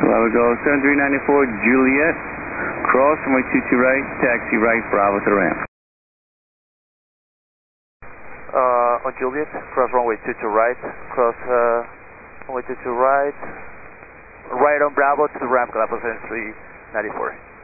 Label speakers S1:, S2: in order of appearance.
S1: we go 7394 Juliet, cross runway 22 right, taxi right, Bravo to the ramp.
S2: On Juliet, cross runway 22 right, cross runway 22 right, right on Bravo to the ramp, Galapagos 7394.